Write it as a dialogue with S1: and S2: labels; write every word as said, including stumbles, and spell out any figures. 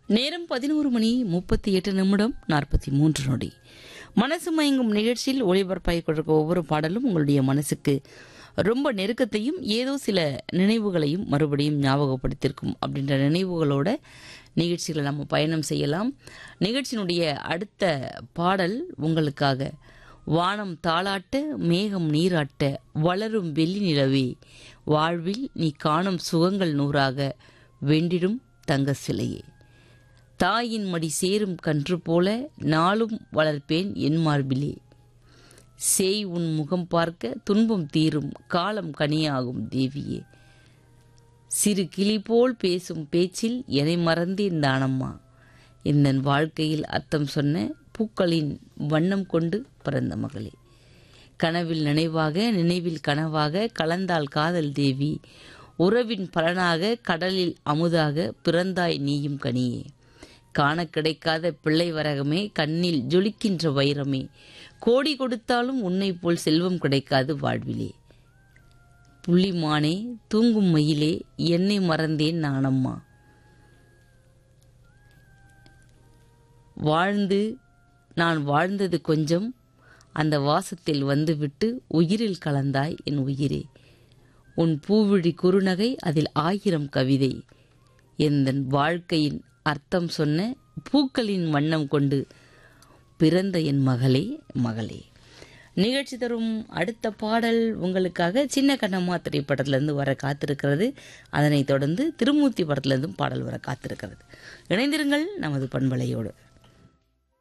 S1: நேரம் பதினோரு மணி முப்பத்தி எட்டு நிமிடம் நாற்பத்தி மூன்று நொடி. மனசு மயங்கும் நிகழ்ச்சியில் ஒளிபரப்பாய் கொடுக்க ஒவ்வொரு பாடலும் உங்களுடைய மனசுக்கு ரொம்ப நெருக்கத்தையும் ஏதோ சில நினைவுகளையும் மறுபடியும் ஞாபகப்படுத்தியிருக்கும் அப்படின்ற நினைவுகளோட நிகழ்ச்சிகளை நம்ம பயணம் செய்யலாம். நிகழ்ச்சியினுடைய அடுத்த பாடல் உங்களுக்காக. வானம் தாளாட்ட மேகம் நீராட்ட வளரும் வெள்ளி நிலவே வாழ்வில் நீ காணும் சுகங்கள் நூறாக வெண்டிடும் தங்க சிலையே, தாயின் மடி சேரும் கன்று போல நாளும் வளர்ப்பேன் என் மார்பிலே, சேய் உன் முகம் பார்க்க துன்பம் தீரும் காலம் கனியாகும் தேவியே, சிறு கிளி போல் பேசும் பேச்சில் என்னை மறந்தேன் தானம்மா, இந்த வாழ்க்கையில் அர்த்தம் சொன்ன பூக்களின் வண்ணம் கொண்டு பிறந்த மகளே, கனவில் நினைவாக நினைவில் கனவாக கலந்தாள் காதல் தேவி, உறவின் பலனாக கடலில் அமுதாக பிறந்தாய் நீயும் கனியே, காண கிடைக்காத பிள்ளை வரகமே கண்ணில் ஜொலிக்கின்ற வைரமே, கோடி கொடுத்தாலும் உன்னை போல் செல்வம் கிடைக்காது வாழ்விலே, புள்ளிமானே தூங்கும் மயிலே என்னை மறந்தேன் நானம்மா, வாழ்ந்து நான் வாழ்ந்தது கொஞ்சம் அந்த வாசத்தில் வந்துவிட்டு உயிரில் கலந்தாய் என் உயிரே, உன் பூவிழி குறுநகை அதில் ஆயிரம் கவிதை, எந்தன் வாழ்க்கையின் அர்த்தம் சொன்ன பூக்களின் வண்ணம் கொண்டு பிறந்த என் மகளே மகளே. நிகழ்ச்சி தரும் அடுத்த பாடல் உங்களுக்காக சின்ன கண்ணம்மா திரைப்படத்திலிருந்து வர காத்திருக்கிறது. அதனைத் தொடர்ந்து திருமூர்த்தி படத்திலிருந்தும் பாடல் வர காத்திருக்கிறது. இணைந்திருங்கள் நமது பண்பலையோடு.